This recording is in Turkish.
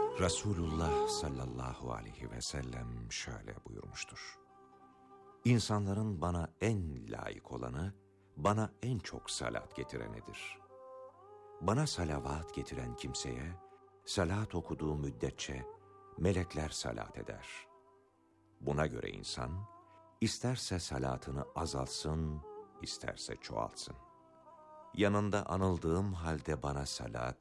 Resulullah sallallahu aleyhi ve sellem şöyle buyurmuştur: İnsanların bana en layık olanı, bana en çok salat getirenidir. Bana salavat getiren kimseye, salat okuduğu müddetçe melekler salat eder. Buna göre insan, isterse salatını azaltsın, isterse çoğaltsın. Yanında anıldığım halde bana salat,